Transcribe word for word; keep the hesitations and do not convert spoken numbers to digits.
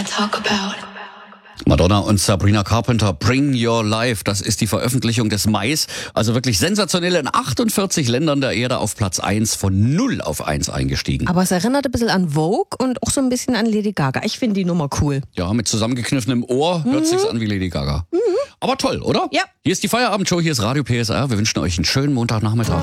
talk about. Madonna und Sabrina Carpenter, Bring Your Life, das ist die Veröffentlichung des Mais. Also wirklich sensationell, in achtundvierzig Ländern der Erde auf Platz eins, von null auf eins eingestiegen. Aber es erinnert ein bisschen an Vogue und auch so ein bisschen an Lady Gaga. Ich finde die Nummer cool. Ja, mit zusammengekniffenem Ohr hört Mhm. sich's an wie Lady Gaga. Mhm. Aber toll, oder? Ja. Hier ist die Feierabendsshow, hier ist Radio P S R. Wir wünschen euch einen schönen Montagnachmittag.